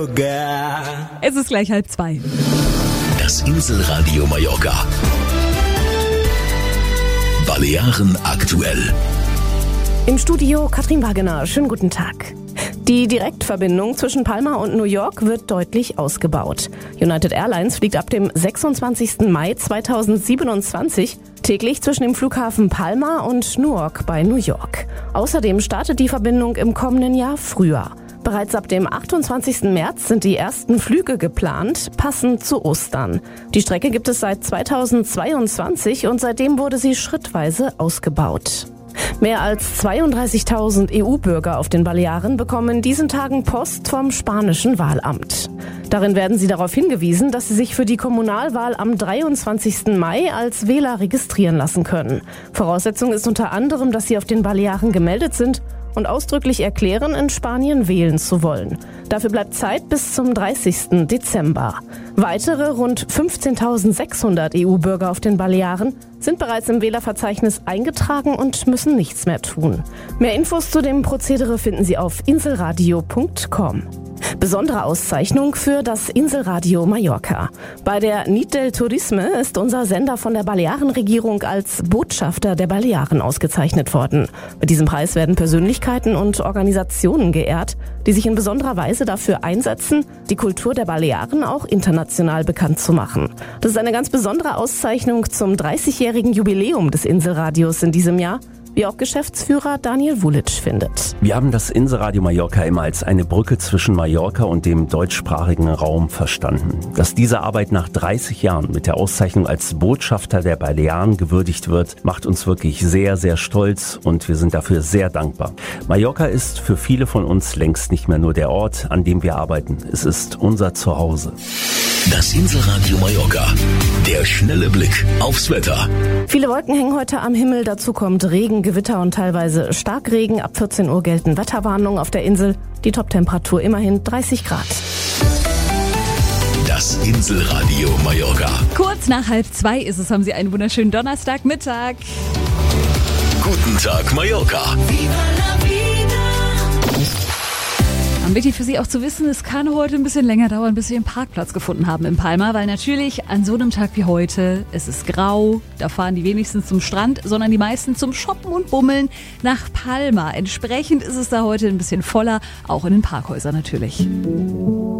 Es ist gleich 1:30. Das Inselradio Mallorca. Balearen aktuell. Im Studio Katrin Wagener. Schönen guten Tag. Die Direktverbindung zwischen Palma und New York wird deutlich ausgebaut. United Airlines fliegt ab dem 26. Mai 2027 täglich zwischen dem Flughafen Palma und Newark bei New York. Außerdem startet die Verbindung im kommenden Jahr früher. Bereits ab dem 28. März sind die ersten Flüge geplant, passend zu Ostern. Die Strecke gibt es seit 2022 und seitdem wurde sie schrittweise ausgebaut. Mehr als 32.000 EU-Bürger auf den Balearen bekommen in diesen Tagen Post vom spanischen Wahlamt. Darin werden sie darauf hingewiesen, dass sie sich für die Kommunalwahl am 23. Mai als Wähler registrieren lassen können. Voraussetzung ist unter anderem, dass sie auf den Balearen gemeldet sind und ausdrücklich erklären, in Spanien wählen zu wollen. Dafür bleibt Zeit bis zum 30. Dezember. Weitere rund 15.600 EU-Bürger auf den Balearen sind bereits im Wählerverzeichnis eingetragen und müssen nichts mehr tun. Mehr Infos zu dem Prozedere finden Sie auf inselradio.com. Besondere Auszeichnung für das Inselradio Mallorca. Bei der Nit del Turisme ist unser Sender von der Balearenregierung als Botschafter der Balearen ausgezeichnet worden. Mit diesem Preis werden Persönlichkeiten und Organisationen geehrt, die sich in besonderer Weise dafür einsetzen, die Kultur der Balearen auch international bekannt zu machen. Das ist eine ganz besondere Auszeichnung zum 30-jährigen Jubiläum des Inselradios in diesem Jahr, wie auch Geschäftsführer Daniel Wulitsch findet. Wir haben das Inselradio Mallorca immer als eine Brücke zwischen Mallorca und dem deutschsprachigen Raum verstanden. Dass diese Arbeit nach 30 Jahren mit der Auszeichnung als Botschafter der Balearen gewürdigt wird, macht uns wirklich sehr, sehr stolz und wir sind dafür sehr dankbar. Mallorca ist für viele von uns längst nicht mehr nur der Ort, an dem wir arbeiten. Es ist unser Zuhause. Das Inselradio Mallorca. Der schnelle Blick aufs Wetter. Viele Wolken hängen heute am Himmel. Dazu kommt Regen, Gewitter und teilweise Starkregen. Ab 14 Uhr gelten Wetterwarnungen auf der Insel. Die Toptemperatur immerhin 30 Grad. Das Inselradio Mallorca. Kurz nach 1:30 ist es, haben Sie einen wunderschönen Donnerstagmittag. Guten Tag, Mallorca. Wichtig für Sie auch zu wissen, es kann heute ein bisschen länger dauern, bis Sie einen Parkplatz gefunden haben in Palma, weil natürlich an so einem Tag wie heute, es ist grau, da fahren die wenigsten zum Strand, sondern die meisten zum Shoppen und Bummeln nach Palma. Entsprechend ist es da heute ein bisschen voller, auch in den Parkhäusern natürlich.